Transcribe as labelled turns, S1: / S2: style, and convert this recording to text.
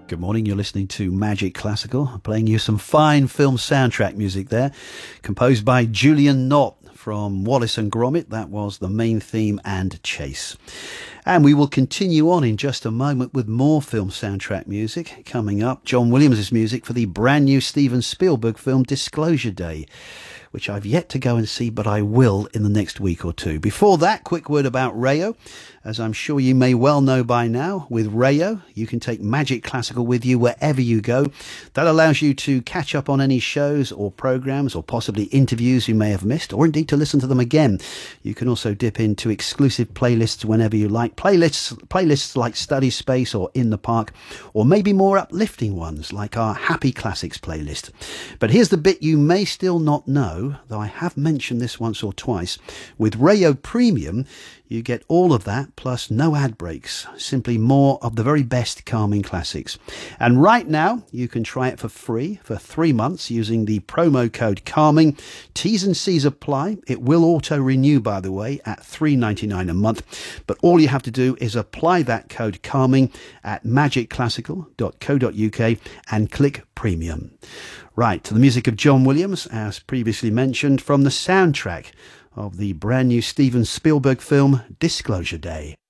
S1: Good morning, you're listening to Magic Classical. I'm playing you some fine film soundtrack music there, composed by Julian Knott from Wallace and Gromit. That was the main theme and Chase. And we will continue on in just a moment with more film soundtrack music. Coming up, John Williams' music for the brand new Steven Spielberg film Disclosure Day, which I've yet to go and see, but I will in the next week or two. Before that, quick word about Rayo. As I'm sure you may well know by now, with Rayo, you can take Magic Classical with you wherever you go. That allows you to catch up on any shows or programs or possibly interviews you may have missed, or indeed to listen to them again. You can also dip into exclusive playlists whenever you like. Playlists like Study Space or In the Park, or maybe more uplifting ones like our Happy Classics playlist. But here's the bit you may still not know, though I have mentioned this once or twice. With Rayo Premium, you get all of that plus no ad breaks, simply more of the very best calming classics. And right now, you can try it for free for 3 months using the promo code CALMING. T's and C's apply. It will auto-renew, by the way, at $3.99 a month. But all you have to do is apply that code CALMING at magicclassical.co.uk and click Premium. Right, to the music of John Williams, as previously mentioned, from the soundtrack of the brand new Steven Spielberg film Disclosure Day.